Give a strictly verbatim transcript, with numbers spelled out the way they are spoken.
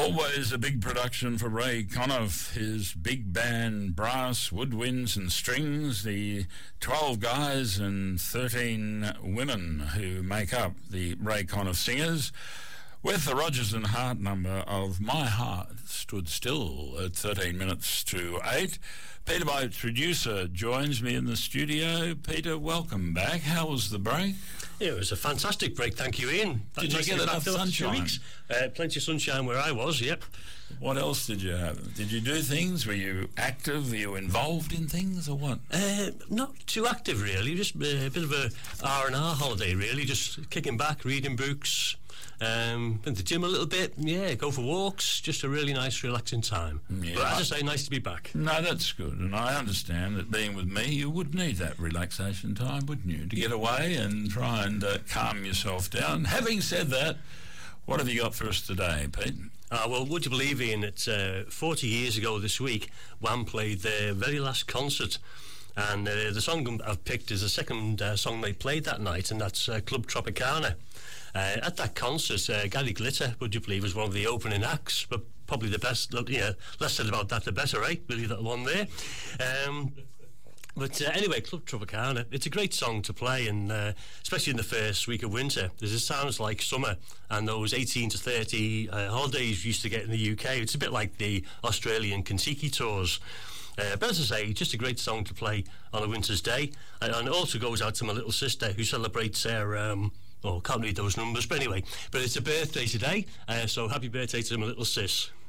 Always a big production for Ray Conniff, his big band, brass, woodwinds and strings, the twelve guys and thirteen women who make up the Ray Conniff Singers, with the Rodgers and Hart number of My Heart Stood Still at thirteen minutes to eight. Peter Boat, producer, joins me in the studio. Peter, welcome back. How was the break? Yeah, it was a fantastic break, thank you, Ian. Did you get enough sunshine? Uh, plenty of sunshine where I was, yep. What else did you have? Did you do things? Were you active? Were you involved in things or what? Uh, not too active, really. Just a bit of a R and R holiday, really. Just kicking back, reading books, um, went to the gym a little bit. Yeah, go for walks. Just a really nice, relaxing time. Yeah, but as I say, nice to be back. No, that's good. And I understand that being with me, you would need that relaxation time, wouldn't you? To get away and try and uh, calm yourself down. Having said that, what have you got for us today, Pete? Uh, well, would you believe, Ian, that uh, forty years ago this week, Wham played their very last concert. And uh, the song I've picked is the second uh, song they played that night, and that's uh, Club Tropicana. Uh, at that concert, uh, Gary Glitter, would you believe, was one of the opening acts, but probably the best, you know, less said about that, the better, right? Really, that one there. Um, But uh, anyway, Club Tropicana, it's a great song to play, and uh, especially in the first week of winter, because it sounds like summer, and those eighteen to thirty uh, holidays you used to get in the U K. It's a bit like the Australian Kentucky tours. Uh, but as I say, just a great song to play on a winter's day, and, and it also goes out to my little sister who celebrates her, um, oh, can't read those numbers, but anyway, but it's a birthday today, uh, so happy birthday to my little sis.